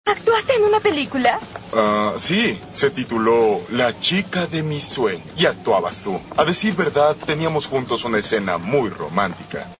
¿Actuaste en una película? Sí, se tituló La chica de mis sueños y actuabas tú. A decir verdad, teníamos juntos una escena muy romántica.